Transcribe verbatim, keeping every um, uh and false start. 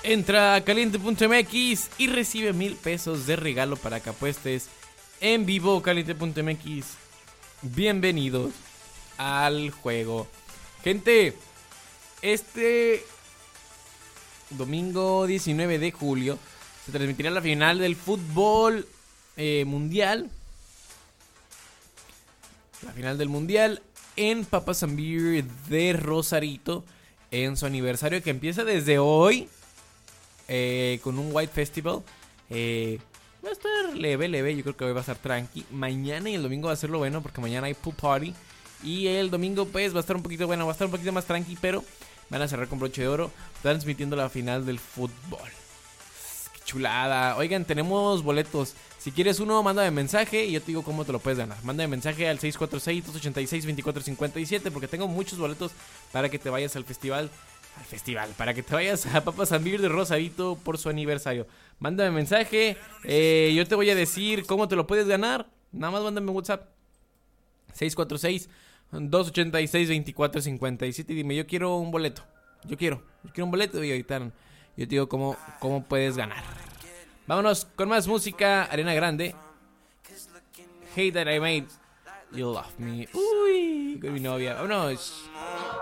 Entra a caliente punto m x y recibe mil pesos de regalo para que apuestes en vivo. Caliente punto m x, bienvenidos al juego. Gente, este domingo diecinueve de julio se transmitirá la final del fútbol eh, mundial. La final del mundial en Papas and Beer de Rosarito, en su aniversario que empieza desde hoy. Eh, con un White Festival. eh, Va a estar leve, leve. Yo creo que hoy va a estar tranqui. Mañana y el domingo va a ser lo bueno, porque mañana hay pool party. Y el domingo pues va a estar un poquito bueno, va a estar un poquito más tranqui, pero van a cerrar con broche de oro, transmitiendo la final del fútbol. Qué chulada. Oigan, tenemos boletos. Si quieres uno, mándame mensaje y yo te digo cómo te lo puedes ganar. Mándame mensaje al seis cuatro seis, dos ocho seis, dos cuatro cinco siete, porque tengo muchos boletos para que te vayas al festival. Al festival, para que te vayas a Papas and Beer de Rosarito por su aniversario. Mándame mensaje, eh, yo te voy a decir cómo te lo puedes ganar. Nada más mándame WhatsApp seis cuatro seis, dos ocho seis, dos cuatro cinco siete y dime, yo quiero un boleto. Yo quiero, yo quiero un boleto y ahorita yo te digo cómo, cómo puedes ganar. Vámonos con más música. Arena Grande, Hate That I Made You Love Me. Uy, con mi novia. Vámonos.